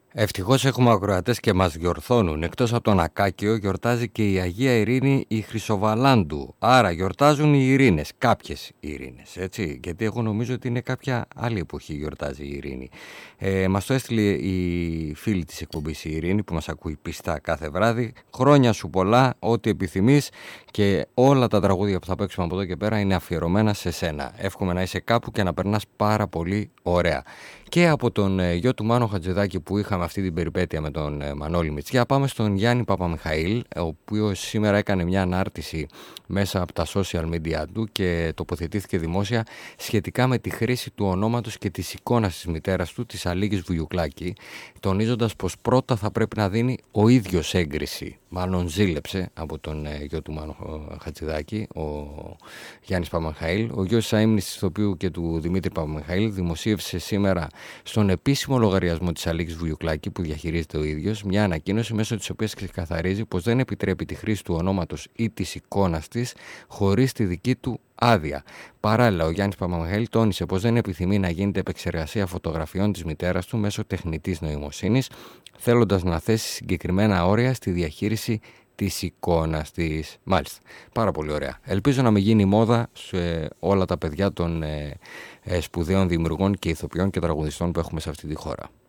Ευτυχώς έχουμε ακροατές και μας διορθώνουν. Εκτός από τον Ακάκιο γιορτάζει και η Αγία Ειρήνη η Χρυσοβαλάντου. Άρα γιορτάζουν οι Ειρήνες, κάποιες Ειρήνες, έτσι. Γιατί εγώ νομίζω ότι είναι κάποια άλλη εποχή γιορτάζει η Ειρήνη. Μας το έστειλε η φίλη της εκπομπής η Ειρήνη που μας ακούει πιστά κάθε βράδυ. Χρόνια σου πολλά, ό,τι επιθυμείς, και όλα τα τραγούδια που θα παίξουμε από εδώ και πέρα είναι αφιερωμένα σε σένα. Εύχομαι να είσαι κάπου και να περνάς πάρα πολύ ωραία. Και από τον γιο του Μάνο Χατζηδάκη που είχαμε αυτή την περιπέτεια με τον Μανώλη Μητσιά, πάμε στον Γιάννη Παπαμιχαήλ, ο οποίος σήμερα έκανε μια ανάρτηση μέσα από τα social media του και τοποθετήθηκε δημόσια σχετικά με τη χρήση του ονόματος και της εικόνας της μητέρας του, της Αλίκης Βουγιουκλάκη, τονίζοντας πως πρώτα θα πρέπει να δίνει ο ίδιος έγκριση. Μάλλον ζήλεψε από τον γιο του Μάνο Χατζηδάκη, ο Γιάννης Παπαμιχαήλ. Ο γιος της αείμνης ηθοποιού και του Δημήτρη Παπαμιχαήλ δημοσίευσε σήμερα στον επίσημο λογαριασμό της Αλίκης Βουγιουκλάκη που διαχειρίζεται ο ίδιος μια ανακοίνωση μέσω της οποίας ξεκαθαρίζει πως δεν επιτρέπει τη χρήση του ονόματος ή της εικόνας της χωρίς τη δική του άδεια. Παράλληλα, ο Γιάννης Παπαμιχαήλ τόνισε πως δεν επιθυμεί να γίνεται επεξεργασία φωτογραφιών της μητέρας του μέσω τεχνητής νοημοσύνης, θέλοντας να θέσει συγκεκριμένα όρια στη διαχείριση της εικόνας της. Μάλιστα, πάρα πολύ ωραία. Ελπίζω να μην γίνει μόδα σε όλα τα παιδιά των σπουδαίων δημιουργών και ηθοποιών και τραγουδιστών που έχουμε σε αυτή τη χώρα.